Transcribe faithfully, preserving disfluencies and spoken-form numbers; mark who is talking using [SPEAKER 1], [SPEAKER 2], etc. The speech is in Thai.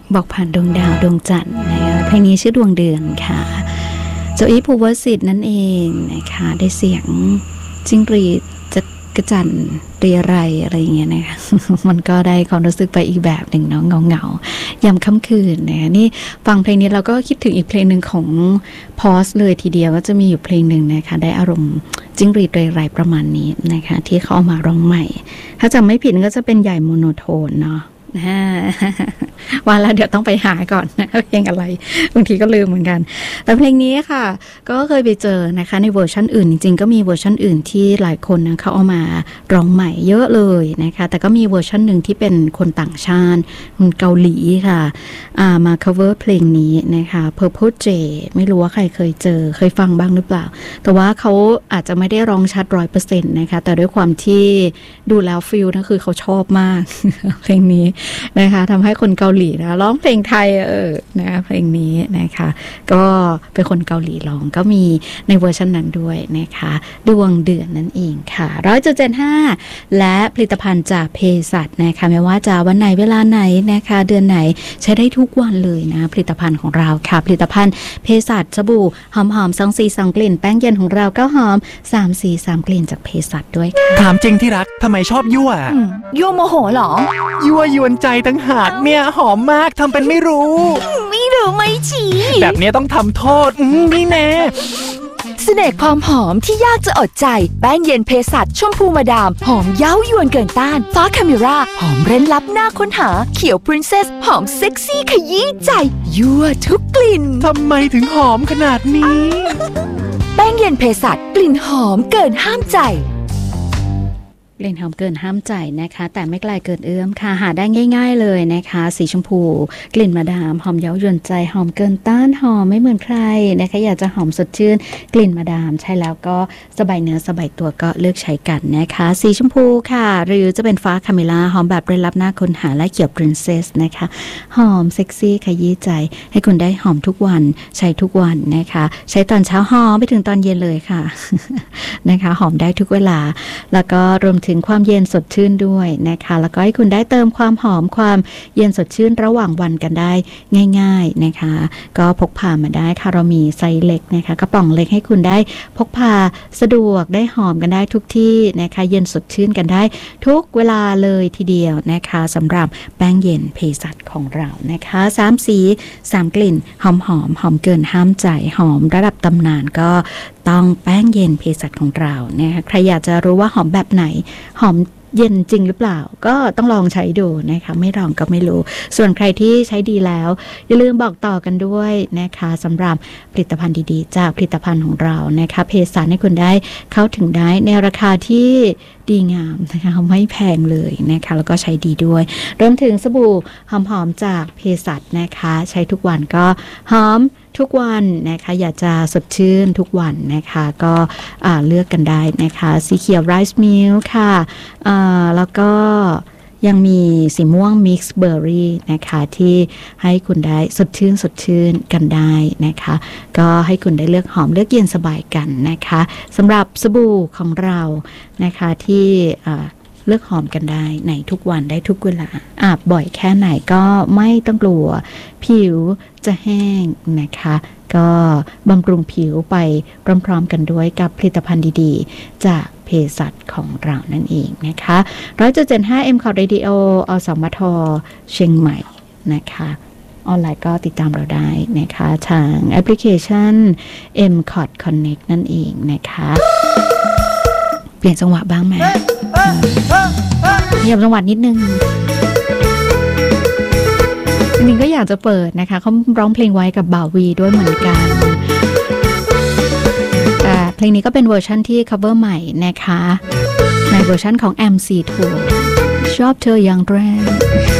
[SPEAKER 1] บอกผ่านดวงดาวดวงจันทร์นะคะเพลงนี้ชื่อดวงเดือนค่ะโจอี้ภูวสิทธิ์นั่นเองนะคะได้เสียงจิ้งหรีดจักจั่นเรียไรอะไรอย่างเงี้ยนะคะ มันก็ได้ความรู้สึกไปอีกแบบหนึ่งเนาะเงาเงายามค่ำคืนนะคะนี่ฟังเพลงนี้เราก็คิดถึงอีกเพลงหนึ่งของพอสเลยทีเดียวก็จะมีอยู่เพลงหนึ่งนะคะได้อารมณ์จิ้งหรีดเรียไรประมาณนี้นะคะที่เขาเอามาร้องใหม่ถ้าจำไม่ผิดก็จะเป็นใหญ่โมโนโทนเนาะว่าแล้วเดี๋ยวต้องไปหาก่อนนะเพลงอะไรบางทีก็ลืมเหมือนกันแต่เพลงนี้ค่ะก็เคยไปเจอนะคะในเวอร์ชันอื่นจริงๆก็มีเวอร์ชันอื่นที่หลายคนนะเขาเอามาร้องใหม่เยอะเลยนะคะแต่ก็มีเวอร์ชันหนึ่งที่เป็นคนต่างชาติคนเกาหลีค่ะมา cover เพลงนี้นะคะ Purple Jay ไม่รู้ว่าใครเคยเจอเคยฟังบ้างหรือเปล่าแต่ว่าเขาอาจจะไม่ได้ร้องชัด ร้อยเปอร์เซ็นต์ นะคะแต่ด้วยความที่ดูแล้วฟีลนะคือเขาชอบมาก เพลงนี้นะคะทำให้คนเกาหลีนะร้องเพลงไทยเออนะเพลงนี้นะคะก็เป็นคนเกาหลีร้องก็มีในเวอร์ชันนั้นด้วยนะคะดวงเดือนนั่นเองค่ะร้อยจุดเจ็ดห้าและผลิตภัณฑ์จากเภสัชนะคะไม่ว่าจะวันไหนเวลาไหนนะคะเดือนไหนใช้ได้ทุกวันเลยนะผลิตภัณฑ์ของเราค่ะผลิตภัณฑ์เภสัชสบู่หอมๆสองสีสองกลิ่นแป้งเย็นของเราก็หอมสามสีสามกลิ่นจากเภสัชด้วยค่ะ
[SPEAKER 2] ถามจริงที่รักทำไมชอบยั่ว
[SPEAKER 3] ยั่วโมโหหรอ
[SPEAKER 2] ยั่วยวนใจตั้งหากเนี่ยหอมมากทำเป็นไม่รู้
[SPEAKER 3] ไม่รู้ไม่ชี้
[SPEAKER 2] แบบนี้ต้องทำโทษนี่แน่
[SPEAKER 3] เสน่ห์ความหอมที่ยากจะอดใจแป้งเย็นเภสัชชมพูมาดามหอมเย้ายวนเกินต้านฟ้าคาเมราหอมเร้นลับน่าค้นหาเขียวพรินเซสหอมเซ็กซี่ขยี้ใจยั่วทุกกลิ่น
[SPEAKER 2] ทำไมถึงหอมขนาดนี้
[SPEAKER 3] แป้งเย็นเภสัชกลิ่นหอมเกินห้ามใจ
[SPEAKER 1] กลิ่นหอมเกินห้ามใจนะคะแต่ไม่ไกลเกินเอื้อมค่ะหาได้ง่ายๆเลยนะคะสีชมพูกลิ่นมาดามหอมเย้ายวนใจหอมเกินต้านหอมไม่เหมือนใครนะคะอยากจะหอมสดชื่นกลิ่นมาดามใช่แล้วก็สบายเนื้อสบายตัวก็เลือกใช้กันนะคะสีชมพูค่ะหรือจะเป็นฟ้าคาเมล่าหอมแบบเร้นลับหน้าค้นหาและเขียวพรินเซสนะคะหอมเซ็กซี่ขยี้ใจให้คุณได้หอมทุกวันใช้ทุกวันนะคะใช้ตอนเช้าหอมไปถึงตอนเย็นเลยค่ะ นะคะหอมได้ทุกเวลาแล้วก็รวมถึงความเย็นสดชื่นด้วยนะคะแล้วก็ให้คุณได้เติมความหอมความเย็นสดชื่นระหว่างวันกันได้ง่ายๆนะคะก็พกพามาได้ค่ะเรามีไซส์เล็กนะคะกระป๋องเล็กให้คุณได้พกพาสะดวกได้หอมกันได้ทุกที่นะคะเย็นสดชื่นกันได้ทุกเวลาเลยทีเดียวนะคะสำหรับแป้งเย็นเภสัชของเรานะคะสามสีสามกลิ่นหอมหอมหอมเกินห้ามใจหอมระดับตำนานก็ต้องแป้งเย็นเภสัชของเรานะคะใครอยากจะรู้ว่าหอมแบบไหนหอมเย็นจริงหรือเปล่าก็ต้องลองใช้ดูนะคะไม่ลองก็ไม่รู้ส่วนใครที่ใช้ดีแล้วอย่าลืมบอกต่อกันด้วยนะคะสำหรับผลิตภัณฑ์ดีๆจากผลิตภัณฑ์ของเรานะคะเภสัชให้คุณได้เข้าถึงได้ในราคาที่ดีงามนะคะไม่แพงเลยนะคะแล้วก็ใช้ดีด้วยรวมถึงสบู่หอมๆจากเภสัชนะคะใช้ทุกวันก็หอมทุกวันนะคะอยากจะสดชื่นทุกวันนะคะก็เลือกกันได้นะคะสีเขียวไรซ์มิลค์ค่ะแล้วก็ยังมีสีม่วงมิกซ์เบอร์รี่นะคะที่ให้คุณได้สดชื่นสดชื่นกันได้นะคะก็ให้คุณได้เลือกหอมเลือกเย็นสบายกันนะคะสำหรับสบู่ของเรานะคะที่เลือกหอมกันได้ในทุกวันได้ทุกเวลาอาบบ่อยแค่ไหนก็ไม่ต้องกลัวผิวจะแห้งนะคะก็บำรุงผิวไปพร้อมๆกันด้วยกับผลิตภัณฑ์ดีๆจากเภสัชของเรานั่นเองนะคะหนึ่งร้อยจุดเจ็ดห้า เอ็ม คอท Radio อสมทเชียงใหม่นะคะออนไลน์ก็ติดตามเราได้นะคะทางแอปพลิเคชัน เอ็ม คอท Connect นั่นเองนะคะเปลี่ยนจังหวะบ้างไหมเงียบจังหวะนิดนึงจริงๆก็อยากจะเปิดนะคะเขาร้องเพลงไว้กับบ่าววีด้วยเหมือนกันแต่เพลงนี้ก็เป็นเวอร์ชันที่ cover ใหม่นะคะในเวอร์ชันของ เอ็ม ซี ทู ชอบเธออย่างแรง